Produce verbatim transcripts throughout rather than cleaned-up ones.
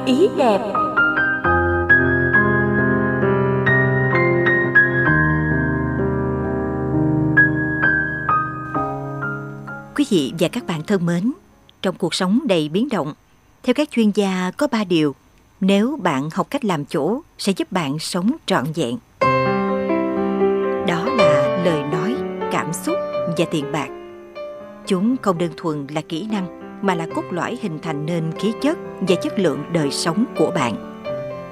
ý đẹp. Quý vị và các bạn thân mến, trong cuộc sống đầy biến động, theo các chuyên gia có ba điều nếu bạn học cách làm chủ sẽ giúp bạn sống trọn vẹn. Đó là lời nói, cảm xúc và tiền bạc. Chúng không đơn thuần là kỹ năng mà là cốt lõi hình thành nên khí chất và chất lượng đời sống của bạn.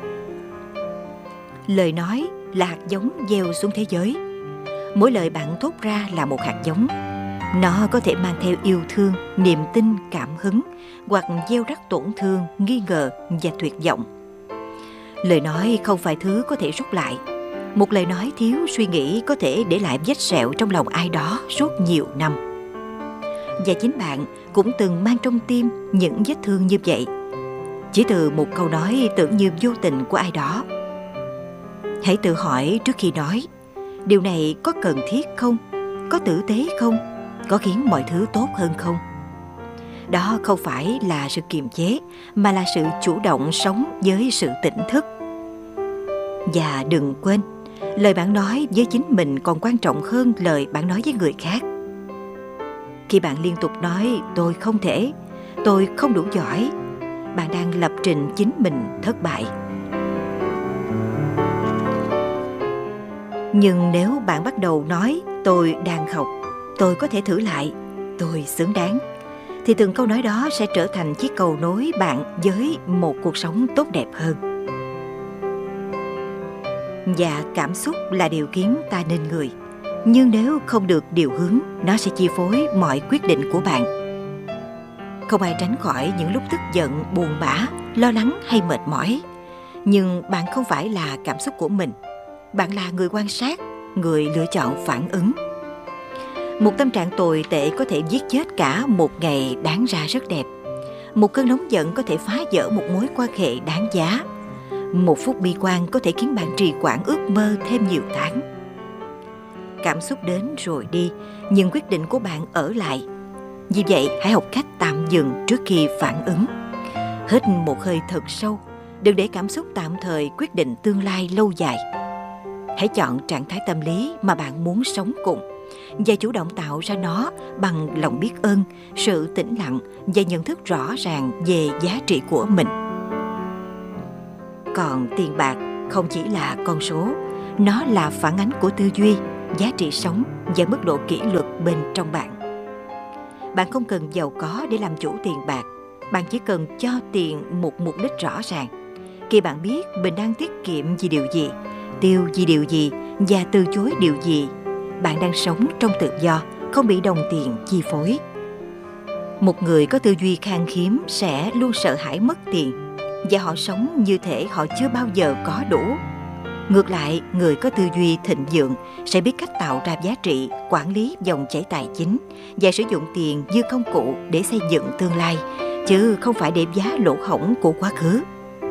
Lời nói là hạt giống gieo xuống thế giới. Mỗi lời bạn thốt ra là một hạt giống. Nó có thể mang theo yêu thương, niềm tin, cảm hứng hoặc gieo rắc tổn thương, nghi ngờ và tuyệt vọng. Lời nói không phải thứ có thể rút lại. Một lời nói thiếu suy nghĩ có thể để lại vết sẹo trong lòng ai đó suốt nhiều năm. Và chính bạn cũng từng mang trong tim những vết thương như vậy, chỉ từ một câu nói tưởng như vô tình của ai đó. Hãy tự hỏi trước khi nói, điều này có cần thiết không? Có tử tế không? Có khiến mọi thứ tốt hơn không? Đó không phải là sự kiềm chế, mà là sự chủ động sống với sự tỉnh thức. Và đừng quên, lời bạn nói với chính mình còn quan trọng hơn lời bạn nói với người khác. Khi bạn liên tục nói tôi không thể, tôi không đủ giỏi, bạn đang lập trình chính mình thất bại. Nhưng nếu bạn bắt đầu nói tôi đang học, tôi có thể thử lại, tôi xứng đáng, thì từng câu nói đó sẽ trở thành chiếc cầu nối bạn với một cuộc sống tốt đẹp hơn. Và cảm xúc là điều khiến ta nên người. Nhưng nếu không được điều hướng, nó sẽ chi phối mọi quyết định của bạn. Không ai tránh khỏi những lúc tức giận, buồn bã, lo lắng hay mệt mỏi. Nhưng bạn không phải là cảm xúc của mình. Bạn là người quan sát, người lựa chọn phản ứng. Một tâm trạng tồi tệ có thể giết chết cả một ngày đáng ra rất đẹp. Một cơn nóng giận có thể phá vỡ một mối quan hệ đáng giá. Một phút bi quan có thể khiến bạn trì hoãn ước mơ thêm nhiều tháng. Cảm xúc đến rồi đi, nhưng quyết định của bạn ở lại. Vì vậy, hãy học cách tạm dừng trước khi phản ứng. Hít một hơi thật sâu, đừng để cảm xúc tạm thời quyết định tương lai lâu dài. Hãy chọn trạng thái tâm lý mà bạn muốn sống cùng và chủ động tạo ra nó bằng lòng biết ơn, sự tĩnh lặng và nhận thức rõ ràng về giá trị của mình. Còn tiền bạc không chỉ là con số, nó là phản ánh của tư duy, giá trị sống và mức độ kỷ luật bên trong bạn. Bạn không cần giàu có để làm chủ tiền bạc, bạn chỉ cần cho tiền một mục đích rõ ràng. Khi bạn biết mình đang tiết kiệm vì điều gì, tiêu vì điều gì và từ chối điều gì, bạn đang sống trong tự do, không bị đồng tiền chi phối. Một người có tư duy khan hiếm sẽ luôn sợ hãi mất tiền, và họ sống như thể họ chưa bao giờ có đủ. Ngược lại, người có tư duy thịnh vượng sẽ biết cách tạo ra giá trị, quản lý dòng chảy tài chính và sử dụng tiền như công cụ để xây dựng tương lai, chứ không phải để giá lỗ hổng của quá khứ.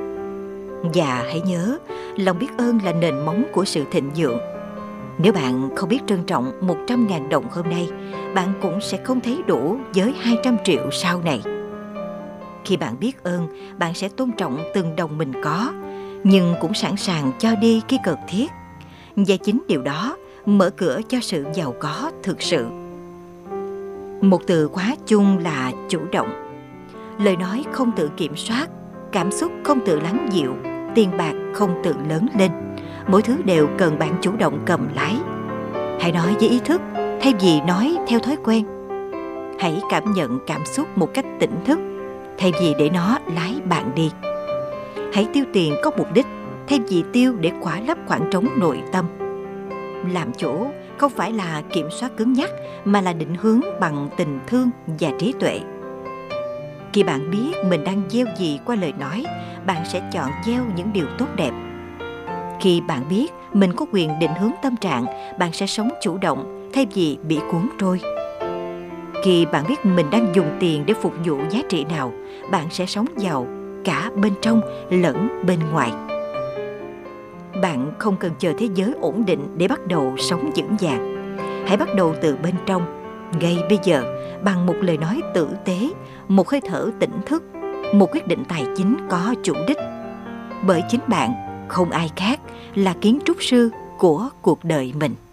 Và hãy nhớ, lòng biết ơn là nền móng của sự thịnh vượng. Nếu bạn không biết trân trọng một trăm ngàn đồng hôm nay, bạn cũng sẽ không thấy đủ với hai trăm triệu sau này. Khi bạn biết ơn, bạn sẽ tôn trọng từng đồng mình có, nhưng cũng sẵn sàng cho đi khi cần thiết. Và chính điều đó mở cửa cho sự giàu có thực sự. Một từ khóa chung là chủ động. Lời nói không tự kiểm soát, cảm xúc không tự lắng dịu, tiền bạc không tự lớn lên. Mỗi thứ đều cần bạn chủ động cầm lái. Hãy nói với ý thức thay vì nói theo thói quen. Hãy cảm nhận cảm xúc một cách tỉnh thức thay vì để nó lái bạn đi. Hãy tiêu tiền có mục đích thay vì tiêu để khỏa lấp khoảng trống nội tâm. Làm chủ không phải là kiểm soát cứng nhắc, mà là định hướng bằng tình thương và trí tuệ. Khi bạn biết mình đang gieo gì qua lời nói, bạn sẽ chọn gieo những điều tốt đẹp. Khi bạn biết mình có quyền định hướng tâm trạng, bạn sẽ sống chủ động thay vì bị cuốn trôi. Khi bạn biết mình đang dùng tiền để phục vụ giá trị nào, bạn sẽ sống giàu cả bên trong lẫn bên ngoài. Bạn không cần chờ thế giới ổn định để bắt đầu sống vững vàng. Hãy bắt đầu từ bên trong, ngay bây giờ, bằng một lời nói tử tế, một hơi thở tỉnh thức, một quyết định tài chính có chủ đích. Bởi chính bạn, không ai khác, là kiến trúc sư của cuộc đời mình.